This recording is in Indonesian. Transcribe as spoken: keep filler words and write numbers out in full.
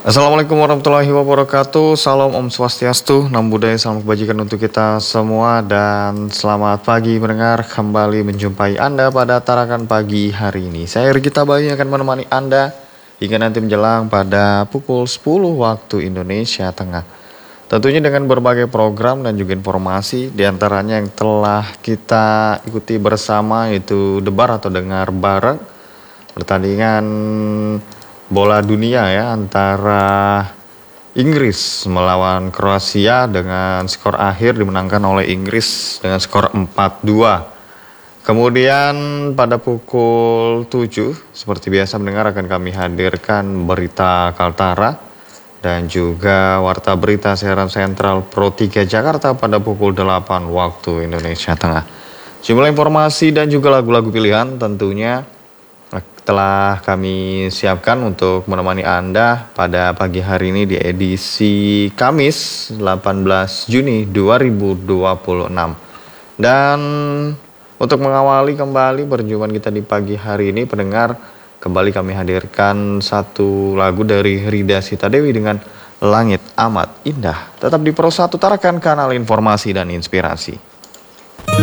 Assalamualaikum warahmatullahi wabarakatuh. Salam Om Swastiastu, Namo Buddhaya, salam kebajikan untuk kita semua. Dan selamat pagi mendengar, kembali menjumpai Anda pada tarakan pagi hari ini. Saya Rigita Bayu akan menemani Anda hingga nanti menjelang pada pukul sepuluh waktu Indonesia Tengah. Tentunya dengan berbagai program dan juga informasi, diantaranya yang telah kita ikuti bersama, yaitu debar atau dengar bareng pertandingan bola dunia ya antara Inggris melawan Kroasia dengan skor akhir dimenangkan oleh Inggris dengan skor empat dua. Kemudian pada pukul tujuh seperti biasa mendengar akan kami hadirkan berita Kaltara dan juga warta berita siaran sentral Pro tiga Jakarta pada pukul delapan waktu Indonesia Tengah. Jumlah informasi dan juga lagu-lagu pilihan tentunya telah kami siapkan untuk menemani Anda pada pagi hari ini di edisi Kamis delapan belas Juni dua ribu dua puluh enam. Dan untuk mengawali kembali perjumpaan kita di pagi hari ini, pendengar, kembali kami hadirkan satu lagu dari Rida Sita Dewi dengan Langit Amat Indah. Tetap di Pro satu, tarakan kanal informasi dan inspirasi.